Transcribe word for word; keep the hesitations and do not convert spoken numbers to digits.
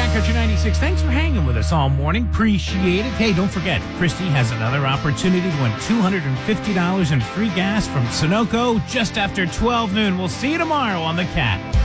Cat Country ninety-six. Thanks for hanging with us all morning. Appreciate it. Hey, don't forget, Christy has another opportunity to win two hundred fifty dollars in free gas from Sunoco just after twelve noon. We'll see you tomorrow on The Cat.